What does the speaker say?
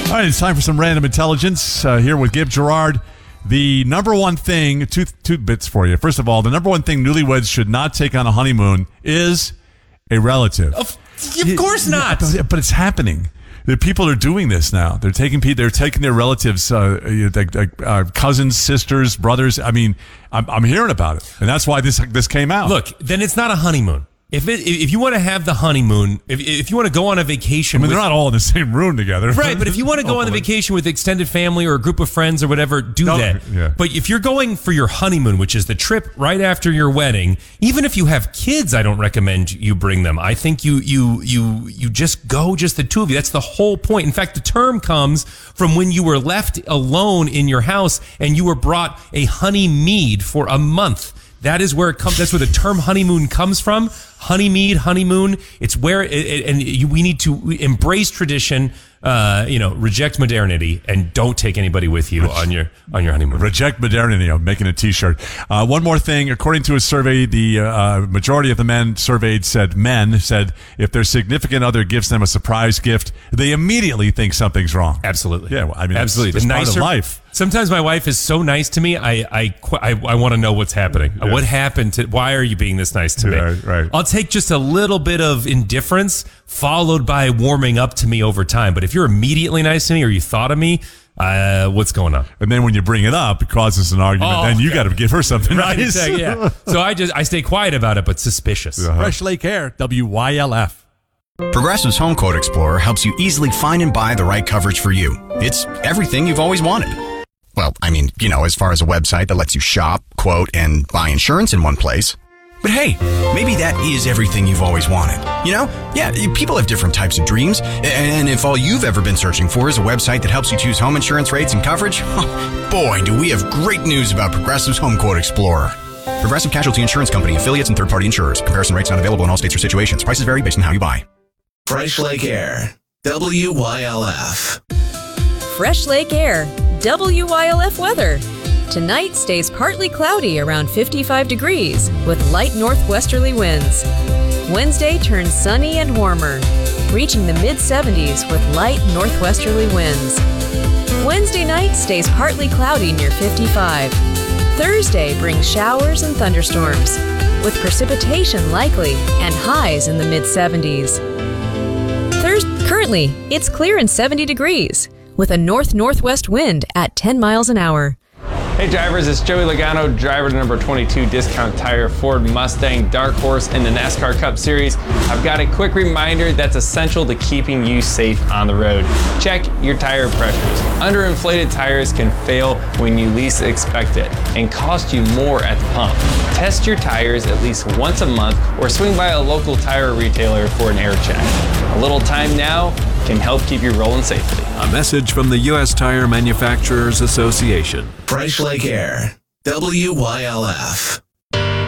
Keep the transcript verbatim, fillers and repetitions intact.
All right, it's time for some random intelligence uh, here with Gib Gerard. The number one thing, two two bits for you. First of all, the number one thing newlyweds should not take on a honeymoon is a relative. Of, of course not. Yeah, but, but it's happening. The people are doing this now. They're taking they're taking their relatives, uh, like, like, uh, cousins, sisters, brothers. I mean, I'm, I'm hearing about it, and that's why this this came out. Look, then it's not a honeymoon. If it, if you want to have the honeymoon, if if you want to go on a vacation, I mean, with, they're not all in the same room together, right? But if you want to go on the vacation with extended family or a group of friends or whatever, do no, that. Yeah. But if you're going for your honeymoon, which is the trip right after your wedding, even if you have kids, I don't recommend you bring them. I think you you you you just go, just the two of you. That's the whole point. In fact, the term comes from when you were left alone in your house and you were brought a honey mead for a month. That is where it comes. That's where the term honeymoon comes from. Honeymead, honeymoon. It's where, it, it, and you, we need to embrace tradition. Uh, you know, reject modernity, and don't take anybody with you on your on your honeymoon. Reject modernity. I'm making a T-shirt. Uh, one more thing. According to a survey, the uh, majority of the men surveyed said men said if their significant other gives them a surprise gift, they immediately think something's wrong. Absolutely. Yeah. Well, I mean, absolutely. It's, it's the part nicer, of life. Sometimes my wife is so nice to me. I I I, I want to know what's happening. Yeah. What happened to? Why are you being this nice to me? Yeah, right, right. I'll take just a little bit of indifference followed by warming up to me over time. But if you're immediately nice to me or you thought of me, uh, what's going on? And then when you bring it up, it causes an argument. Oh, then you okay. got to give her something right, nice. Exactly, yeah. So I just I stay quiet about it, but suspicious. Uh-huh. Fresh Lake Air, W Y L F. Progressive's Home Quote Explorer helps you easily find and buy the right coverage for you. It's everything you've always wanted. Well, I mean, you know, as far as a website that lets you shop, quote, and buy insurance in one place. But hey, maybe that is everything you've always wanted. You know? Yeah, people have different types of dreams. And if all you've ever been searching for is a website that helps you choose home insurance rates and coverage, boy, do we have great news about Progressive's Home Quote Explorer. Progressive Casualty Insurance Company, affiliates, and third-party insurers. Comparison rates not available in all states or situations. Prices vary based on how you buy. Fresh Lake Air, W Y L F. Fresh Lake Air, W Y L F weather. Tonight stays partly cloudy around fifty-five degrees with light northwesterly winds. Wednesday turns sunny and warmer, reaching the mid seventies with light northwesterly winds. Wednesday night stays partly cloudy near fifty-five. Thursday brings showers and thunderstorms, with precipitation likely and highs in the mid seventies. Thurs- currently, it's clear and seventy degrees, with a north-northwest wind at ten miles an hour. Hey drivers, it's Joey Logano, driver to number twenty-two Discount Tire Ford Mustang Dark Horse in the NASCAR Cup Series. I've got a quick reminder that's essential to keeping you safe on the road. Check your tire pressures. Underinflated tires can fail when you least expect it and cost you more at the pump. Test your tires at least once a month or swing by a local tire retailer for an air check. A little time now can help keep you rolling safely. A message from the U S Tire Manufacturers Association. Fresh Lake Air, W Y L F.